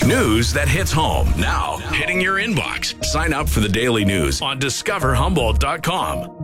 News that hits home. Now, hitting your inbox. Sign up for the daily news on discoverhumboldt.com.